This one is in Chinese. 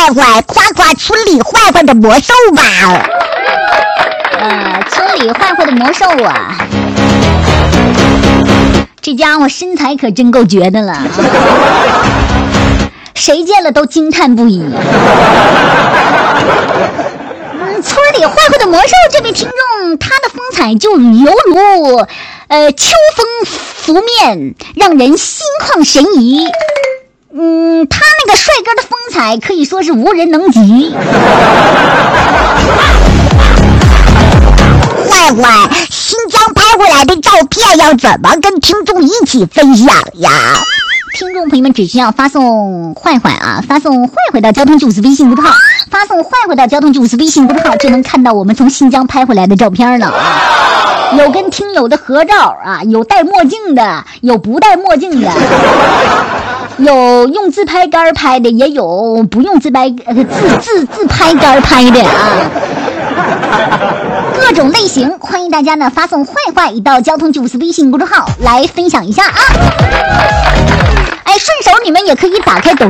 坏坏，夸夸村里坏坏的魔兽吧。 村里坏坏的魔兽啊，这家伙身材可真够绝的了，谁见了都惊叹不已。村里坏坏的魔兽这位听众，他的风采就犹如秋风拂面，让人心旷神怡。他那个帅哥的风采可以说是无人能及。 坏坏，新疆拍回来的照片要怎么跟听众一起分享呀？ 听众朋友们只需要发送坏坏啊，发送坏坏到交通95微信公众号，发送坏坏到交通95微信公众号，就能看到我们从新疆拍回来的照片了。有跟听友的合照啊，有戴墨镜的，有不戴墨镜的，有用自拍杆拍的，也有不用自拍杆拍的啊。各种类型，欢迎大家呢发送坏坏到交通95微信公众号来分享一下啊。顺手你们也可以打开抖